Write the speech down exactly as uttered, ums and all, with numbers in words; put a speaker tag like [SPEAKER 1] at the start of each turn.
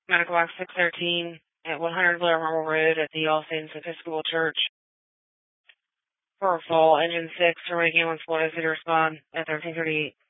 [SPEAKER 1] Medical Box six thirteen at one hundred Blair Marble Road at the All Saints Episcopal Church. For a fall, engine six, for making one split, I to respond at thirteen thirty-eight.